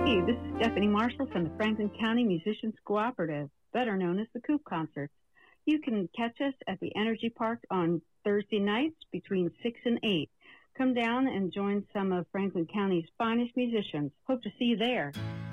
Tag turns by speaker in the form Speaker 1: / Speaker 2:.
Speaker 1: Hey, this is Stephanie Marshall from the Franklin County Musicians Cooperative, better known as the Coop Concerts. You can catch us at the Energy Park on Thursday nights between 6 and 8. Come down and join some of Franklin County's finest musicians. Hope to see you there.